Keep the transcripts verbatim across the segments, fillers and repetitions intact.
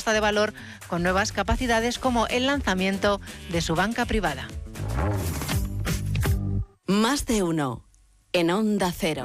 bolsa de valor con nuevas capacidades como el lanzamiento de su banca privada. Más de uno en Onda Cero.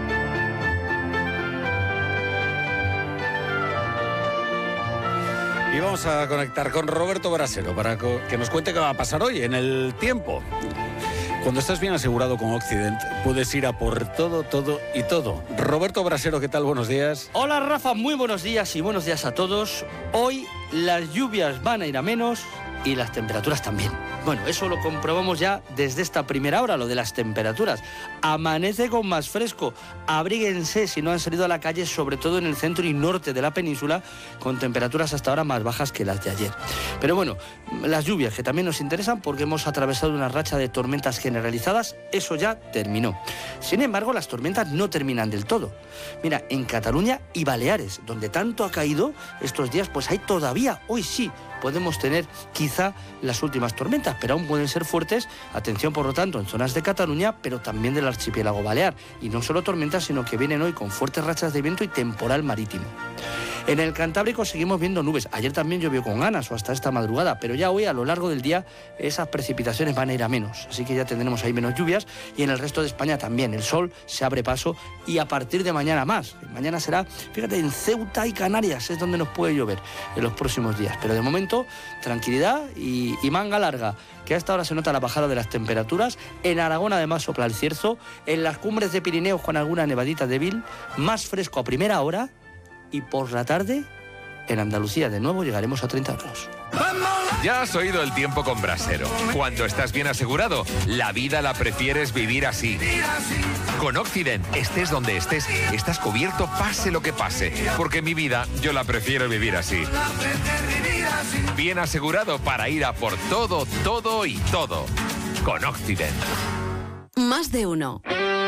Y vamos a conectar con Roberto Brasero para que nos cuente qué va a pasar hoy en el tiempo. Cuando estás bien asegurado con Occident, puedes ir a por todo, todo y todo. Roberto Brasero, ¿qué tal? Buenos días. Hola, Rafa, muy buenos días y buenos días a todos. Hoy las lluvias van a ir a menos y las temperaturas también. Bueno, eso lo comprobamos ya desde esta primera hora, lo de las temperaturas. Amanece con más fresco. Abríguense si no han salido a la calle, sobre todo en el centro y norte de la península, con temperaturas hasta ahora más bajas que las de ayer. Pero bueno, las lluvias que también nos interesan porque hemos atravesado una racha de tormentas generalizadas, eso ya terminó. Sin embargo, las tormentas no terminan del todo. Mira, en Cataluña y Baleares, donde tanto ha caído estos días, pues hay todavía, hoy sí, podemos tener quizá las últimas tormentas, pero aún pueden ser fuertes. Atención, por lo tanto, en zonas de Cataluña, pero también del archipiélago balear. Y no solo tormentas, sino que vienen hoy con fuertes rachas de viento y temporal marítimo. En el Cantábrico seguimos viendo nubes. Ayer también llovió con ganas o hasta esta madrugada, pero ya hoy a lo largo del día esas precipitaciones van a ir a menos. Así que ya tendremos ahí menos lluvias y en el resto de España también. El sol se abre paso y a partir de mañana más. Mañana será, fíjate, en Ceuta y Canarias es donde nos puede llover en los próximos días. Pero de momento, tranquilidad y, y manga larga, que a esta hora se nota la bajada de las temperaturas. En Aragón además sopla el cierzo, en las cumbres de Pirineos con alguna nevadita débil, más fresco a primera hora y por la tarde en Andalucía de nuevo llegaremos a treinta grados. Ya has oído el tiempo con Brasero. Cuando estás bien asegurado, la vida la prefieres vivir así. Con Occident, estés donde estés, estás cubierto pase lo que pase. Porque mi vida, yo la prefiero vivir así. Bien asegurado para ir a por todo, todo y todo. Con Occident. Más de uno.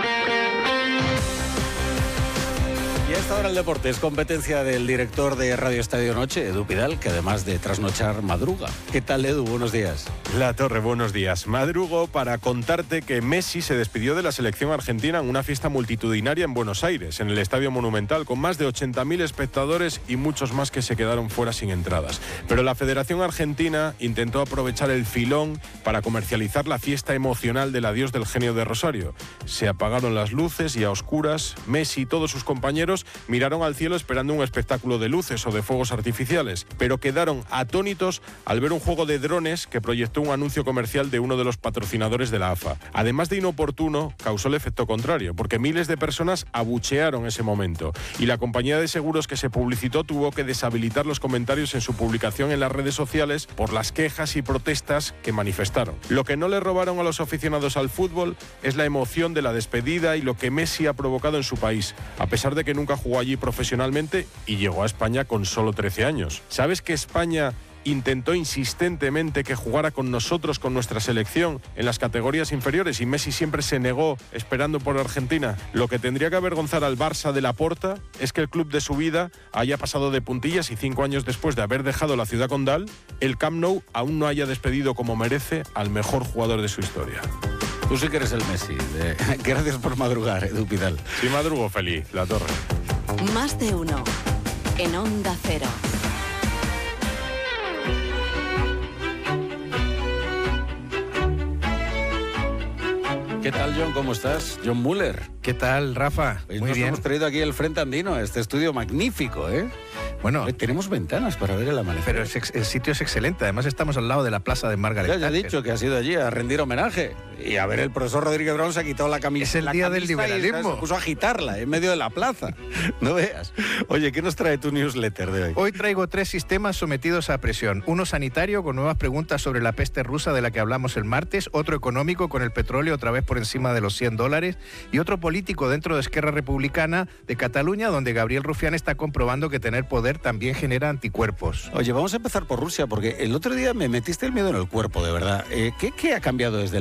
Y a esta hora el deporte es competencia del director de Radio Estadio Noche, Edu Pidal, que además de trasnochar madruga. ¿Qué tal, Edu? Buenos días. La Torre, buenos días. Madrugo para contarte que Messi se despidió de la selección argentina en una fiesta multitudinaria en Buenos Aires, en el Estadio Monumental, con más de ochenta mil espectadores y muchos más que se quedaron fuera sin entradas. Pero la Federación Argentina intentó aprovechar el filón para comercializar la fiesta emocional del adiós del genio de Rosario. Se apagaron las luces y a oscuras, Messi y todos sus compañeros miraron al cielo esperando un espectáculo de luces o de fuegos artificiales, pero quedaron atónitos al ver un juego de drones que proyectó un anuncio comercial de uno de los patrocinadores de la A F A. Además de inoportuno, causó el efecto contrario, porque miles de personas abuchearon ese momento y la compañía de seguros que se publicitó tuvo que deshabilitar los comentarios en su publicación en las redes sociales por las quejas y protestas que manifestaron. Lo que no le robaron a los aficionados al fútbol es la emoción de la despedida y lo que Messi ha provocado en su país, a pesar de que nunca jugó allí profesionalmente y llegó a España con solo trece años. ¿Sabes que España intentó insistentemente que jugara con nosotros, con nuestra selección, en las categorías inferiores y Messi siempre se negó esperando por Argentina? Lo que tendría que avergonzar al Barça de Laporta es que el club de su vida haya pasado de puntillas y cinco años después de haber dejado la ciudad condal, el Camp Nou aún no haya despedido como merece al mejor jugador de su historia. Tú sí que eres el Messi. De... Gracias por madrugar, Edu Pidal. Sí, madrugo feliz, La Torre. Más de uno en Onda Cero. ¿Qué tal, John? ¿Cómo estás? John Muller. ¿Qué tal, Rafa? Hoy Muy nos bien. hemos traído aquí el Frente Andino, este estudio magnífico, ¿eh? Bueno, Hoy tenemos ventanas para ver el amanecer. pero es ex- el sitio es excelente. Además, estamos al lado de la plaza de Margaret Ya, ya he Thatcher. dicho que has ido allí a rendir homenaje. Y a ver, el profesor Rodríguez Brown se ha quitado la camisa. Es el la día del camisa y liberalismo. se puso a agitarla en medio de la plaza. No veas. Oye, ¿qué nos trae tu newsletter de hoy? Hoy traigo tres sistemas sometidos a presión. Uno sanitario, con nuevas preguntas sobre la peste rusa de la que hablamos el martes. Otro económico, con el petróleo otra vez por encima de los cien dólares. Y otro político dentro de Esquerra Republicana de Cataluña, donde Gabriel Rufián está comprobando que tener poder también genera anticuerpos. Oye, vamos a empezar por Rusia, porque el otro día me metiste el miedo en el cuerpo, de verdad. Eh, ¿qué, ¿Qué ha cambiado desde el martes en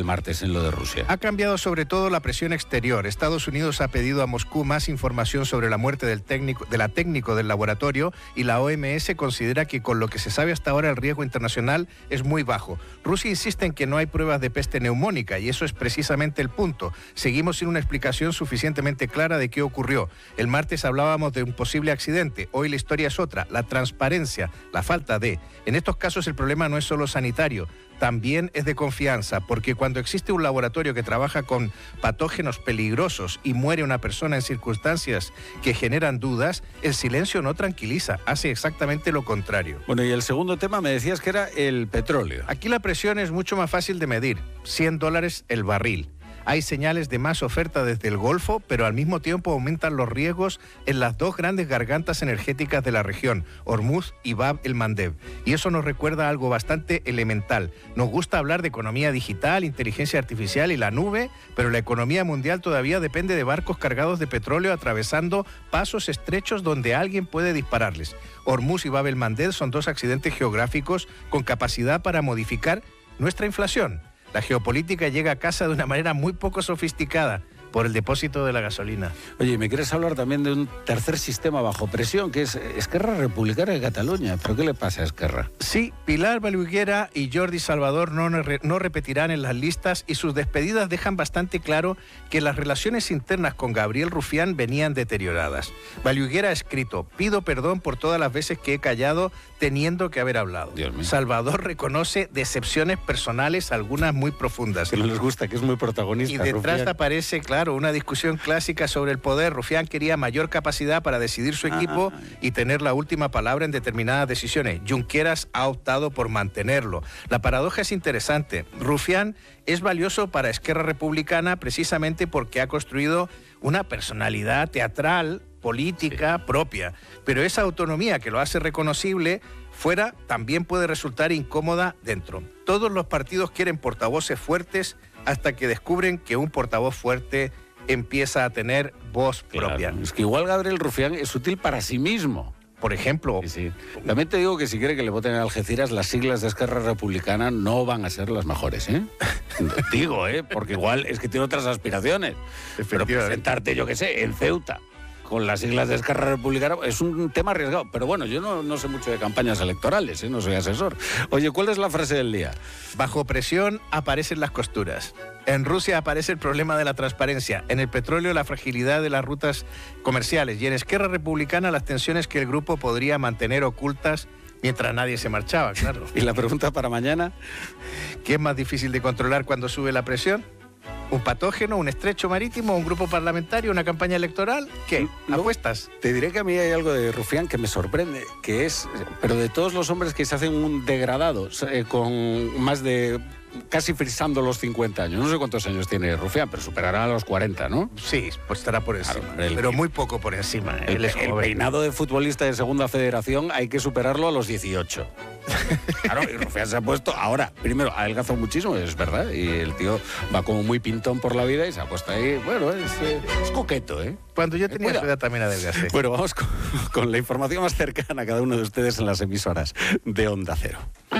en lo de Rusia? Ha cambiado sobre todo la presión exterior. Estados Unidos ha pedido a Moscú más información sobre la muerte del técnico, de la técnico del laboratorio, y la O M S considera que con lo que se sabe hasta ahora el riesgo internacional es muy bajo. Rusia insiste en que no hay pruebas de peste neumónica y eso es precisamente el punto. Seguimos sin una explicación suficientemente clara de qué ocurrió. El martes hablábamos de un posible accidente. Hoy la historia es otra, la transparencia, la falta de. En estos casos el problema no es solo sanitario, también es de confianza, porque cuando existe un laboratorio que trabaja con patógenos peligrosos y muere una persona en circunstancias que generan dudas, el silencio no tranquiliza, hace exactamente lo contrario. Bueno, y el segundo tema me decías que era el petróleo. Aquí la presión es mucho más fácil de medir, cien dólares el barril. Hay señales de más oferta desde el Golfo, pero al mismo tiempo aumentan los riesgos en las dos grandes gargantas energéticas de la región, Hormuz y Bab el-Mandeb. Y eso nos recuerda algo bastante elemental. Nos gusta hablar de economía digital, inteligencia artificial y la nube, pero la economía mundial todavía depende de barcos cargados de petróleo atravesando pasos estrechos donde alguien puede dispararles. Hormuz y Bab el-Mandeb son dos accidentes geográficos con capacidad para modificar nuestra inflación. La geopolítica llega a casa de una manera muy poco sofisticada por el depósito de la gasolina. Oye, ¿me quieres hablar también de un tercer sistema bajo presión, que es Esquerra Republicana de Cataluña? ¿Pero qué le pasa a Esquerra? Sí, Pilar Vallugera y Jordi Salvador no, no repetirán en las listas y sus despedidas dejan bastante claro que las relaciones internas con Gabriel Rufián venían deterioradas. Vallugera ha escrito: pido perdón por todas las veces que he callado teniendo que haber hablado. Salvador reconoce decepciones personales, algunas muy profundas. Que no les gusta, que es muy protagonista. Y detrás Rufián. aparece, claro, una discusión clásica sobre el poder. Rufián quería mayor capacidad para decidir su equipo ah, y tener la última palabra en determinadas decisiones. Junqueras ha optado por mantenerlo. La paradoja es interesante. Rufián es valioso para Esquerra Republicana precisamente porque ha construido una personalidad teatral, política sí. propia. Pero esa autonomía que lo hace reconocible fuera también puede resultar incómoda dentro. Todos los partidos quieren portavoces fuertes hasta que descubren que un portavoz fuerte empieza a tener voz claro, propia. Es que igual Gabriel Rufián es útil para sí mismo. Por ejemplo. Sí, sí. También te digo que si quiere que le voten a Algeciras, las siglas de Esquerra Republicana no van a ser las mejores, ¿eh? Digo, ¿eh? Porque igual es que tiene otras aspiraciones. Pero presentarte, yo qué sé, en Ceuta, con las siglas de Esquerra Republicana, es un tema arriesgado. Pero bueno, yo no, no sé mucho de campañas electorales, ¿eh? No soy asesor. Oye, ¿cuál es la frase del día? Bajo presión aparecen las costuras. En Rusia aparece el problema de la transparencia, en el petróleo la fragilidad de las rutas comerciales y en Esquerra Republicana las tensiones que el grupo podría mantener ocultas mientras nadie se marchaba, claro. ¿Y la pregunta para mañana? ¿Qué es más difícil de controlar cuando sube la presión? ¿Un patógeno, un estrecho marítimo, un grupo parlamentario, una campaña electoral? ¿Qué? ¿Apuestas? Te diré que a mí hay algo de Rufián que me sorprende, que es, pero de todos los hombres que se hacen un degradado, eh, con más de, casi frisando los cincuenta años, no sé cuántos años tiene Rufián, pero superará a los cuarenta, ¿no? Sí, pues estará por encima, claro, el, pero muy poco por encima. El, él es el peinado de futbolista de segunda federación hay que superarlo a los dieciocho. Claro, y Rufián se ha puesto, ahora, primero, ha adelgazado muchísimo, es verdad, y el tío va como muy pintón por la vida y se ha puesto ahí, bueno, es, es coqueto, ¿eh? Cuando yo tenía su edad también adelgacé. Bueno, vamos con, con la información más cercana a cada uno de ustedes en las emisoras de Onda Cero.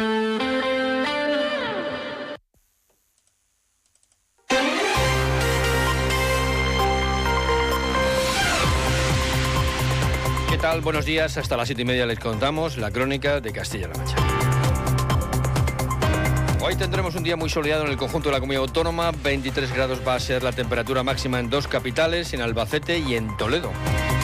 ¿Qué tal? Buenos días. Hasta las siete y media les contamos la crónica de Castilla-La Mancha. Hoy tendremos un día muy soleado en el conjunto de la comunidad autónoma. veintitrés grados va a ser la temperatura máxima en dos capitales, en Albacete y en Toledo.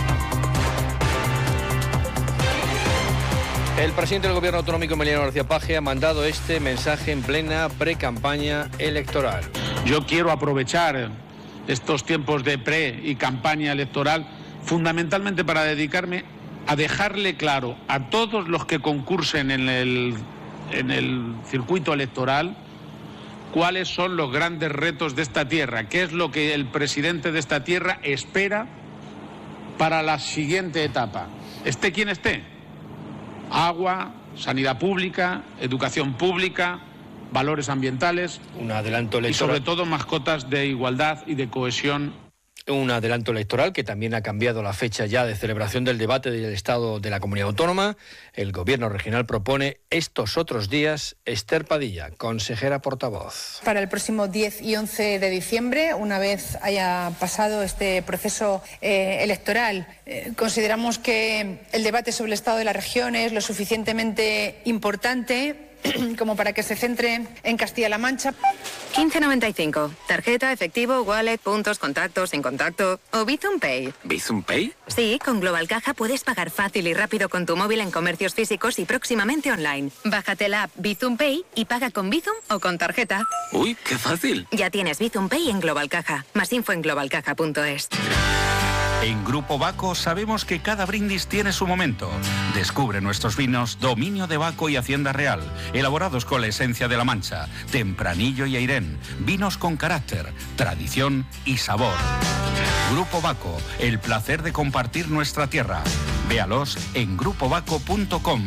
El presidente del Gobierno autonómico, Emiliano García Paje, ha mandado este mensaje en plena pre-campaña electoral. Yo quiero aprovechar estos tiempos de pre y campaña electoral fundamentalmente para dedicarme a dejarle claro a todos los que concursen en el, en el circuito electoral cuáles son los grandes retos de esta tierra, qué es lo que el presidente de esta tierra espera para la siguiente etapa, esté quien esté. Agua, sanidad pública, educación pública, valores ambientales un adelanto y sobre todo mascotas de igualdad y de cohesión. Un adelanto electoral que también ha cambiado la fecha ya de celebración del debate del Estado de la Comunidad Autónoma. El Gobierno regional propone estos otros días. Esther Padilla, consejera portavoz. Para el próximo diez y once de diciembre, una vez haya pasado este proceso eh, electoral, eh, consideramos que el debate sobre el Estado de la región es lo suficientemente importante como para que se centre en Castilla-La Mancha. quince noventa y cinco. Tarjeta, efectivo, wallet, puntos, contactos, sin contacto o Bizum Pay. ¿Bizum Pay? Sí, con Global Caja puedes pagar fácil y rápido con tu móvil en comercios físicos y próximamente online. Bájate la app Bizum Pay y paga con Bizum o con tarjeta. Uy, qué fácil. Ya tienes Bizum Pay en Global Caja. Más info en global caja punto es. En Grupo Baco sabemos que cada brindis tiene su momento. Descubre nuestros vinos Dominio de Baco y Hacienda Real, elaborados con la esencia de La Mancha, Tempranillo y Airén, vinos con carácter, tradición y sabor. Grupo Baco, el placer de compartir nuestra tierra. Véalos en grupo baco punto com.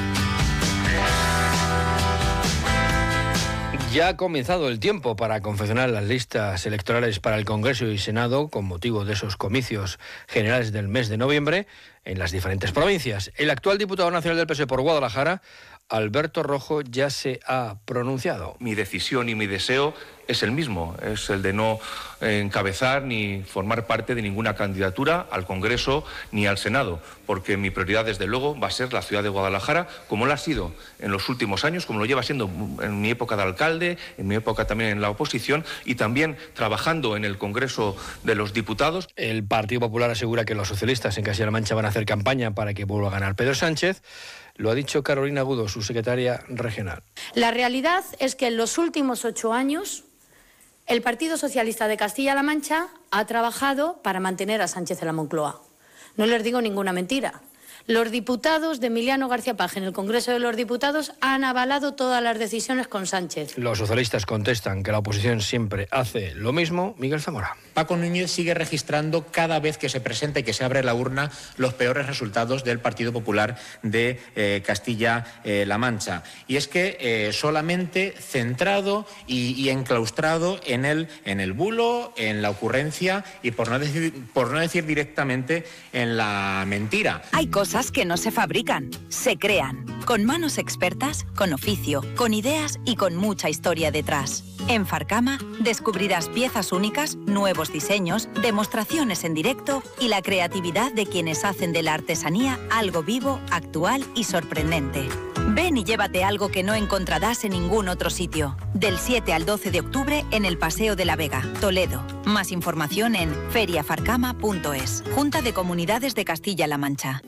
Ya ha comenzado el tiempo para confeccionar las listas electorales para el Congreso y Senado con motivo de esos comicios generales del mes de noviembre en las diferentes provincias. El actual diputado nacional del P S O E por Guadalajara, Alberto Rojo, ya se ha pronunciado. Mi decisión y mi deseo es el mismo, es el de no encabezar ni formar parte de ninguna candidatura al Congreso ni al Senado, porque mi prioridad desde luego va a ser la ciudad de Guadalajara, como lo ha sido en los últimos años, como lo lleva siendo en mi época de alcalde, en mi época también en la oposición y también trabajando en el Congreso de los Diputados. El Partido Popular asegura que los socialistas en Castilla-La Mancha van a hacer campaña para que vuelva a ganar Pedro Sánchez. Lo ha dicho Carolina Agudo, su secretaria regional. La realidad es que en los últimos ocho años el Partido Socialista de Castilla-La Mancha ha trabajado para mantener a Sánchez en la Moncloa. No les digo ninguna mentira. Los diputados de Emiliano García Paje en el Congreso de los Diputados han avalado todas las decisiones con Sánchez. Los socialistas contestan que la oposición siempre hace lo mismo. Miguel Zamora. Paco Núñez sigue registrando cada vez que se presenta y que se abre la urna los peores resultados del Partido Popular de eh, Castilla-La Mancha. Y es que eh, solamente centrado y, y enclaustrado en el, en el bulo, en la ocurrencia y por no decir, por no decir directamente en la mentira. Hay cosas que no se fabrican, se crean, con manos expertas, con oficio, con ideas y con mucha historia detrás. En Farcama descubrirás piezas únicas, nuevos diseños, demostraciones en directo y la creatividad de quienes hacen de la artesanía algo vivo, actual y sorprendente. Ven y llévate algo que no encontrarás en ningún otro sitio. Del siete al doce de octubre en el Paseo de la Vega, Toledo. Más información en feria farcama punto es. Junta de Comunidades de Castilla-La Mancha.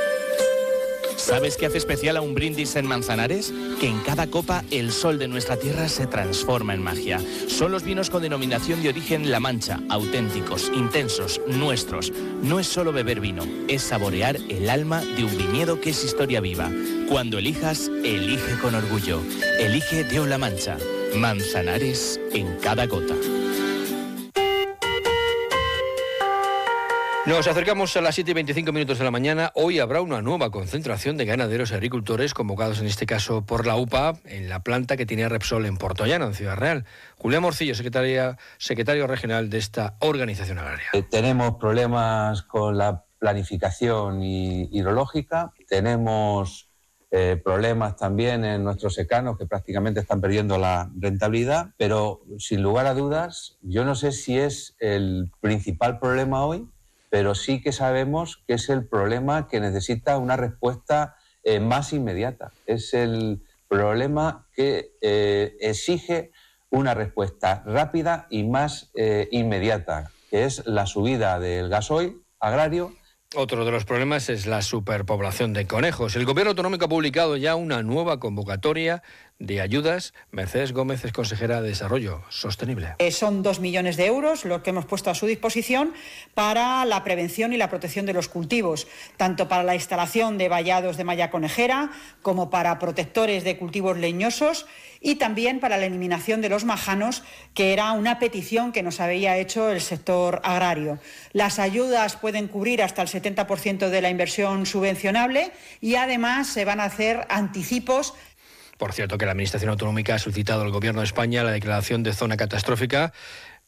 ¿Sabes qué hace especial a un brindis en Manzanares? Que en cada copa el sol de nuestra tierra se transforma en magia. Son los vinos con denominación de origen La Mancha, auténticos, intensos, nuestros. No es solo beber vino, es saborear el alma de un viñedo que es historia viva. Cuando elijas, elige con orgullo. Elige de La Mancha. Manzanares en cada gota. Nos acercamos a las siete y veinticinco minutos de la mañana. Hoy habrá una nueva concentración de ganaderos y agricultores convocados en este caso por la U P A en la planta que tiene Repsol en Portollano, en Ciudad Real. Julián Morcillo, secretaria, secretario regional de esta organización agraria. Eh, tenemos problemas con la planificación hidrológica, tenemos eh, problemas también en nuestros secanos que prácticamente están perdiendo la rentabilidad, pero sin lugar a dudas, yo no sé si es el principal problema hoy, pero sí que sabemos que es el problema que necesita una respuesta eh, más inmediata. Es el problema que eh, exige una respuesta rápida y más eh, inmediata, que es la subida del gasoil agrario. Otro de los problemas es la superpoblación de conejos. El Gobierno autonómico ha publicado ya una nueva convocatoria de ayudas. Mercedes Gómez es consejera de Desarrollo Sostenible. Eh, son dos millones de euros lo que hemos puesto a su disposición para la prevención y la protección de los cultivos, tanto para la instalación de vallados de malla conejera como para protectores de cultivos leñosos y también para la eliminación de los majanos, que era una petición que nos había hecho el sector agrario. Las ayudas pueden cubrir hasta el setenta por ciento de la inversión subvencionable y además se van a hacer anticipos. Por cierto, que la Administración Autonómica ha solicitado al Gobierno de España la declaración de zona catastrófica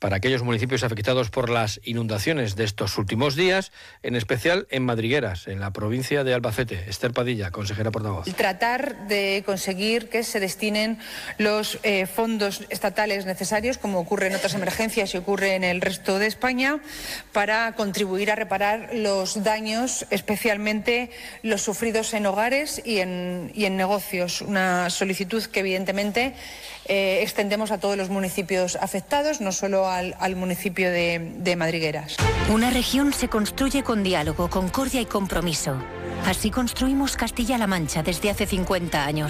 para aquellos municipios afectados por las inundaciones de estos últimos días, en especial en Madrigueras, en la provincia de Albacete. Esther Padilla, consejera portavoz. Tratar de conseguir que se destinen los eh, fondos estatales necesarios, como ocurre en otras emergencias y ocurre en el resto de España, para contribuir a reparar los daños, especialmente los sufridos en hogares y en, y en negocios. Una solicitud que evidentemente eh, extendemos a todos los municipios afectados, no solo al, al municipio de, de Madrigueras. Una región se construye con diálogo, concordia y compromiso. Así construimos Castilla-La Mancha desde hace cincuenta años.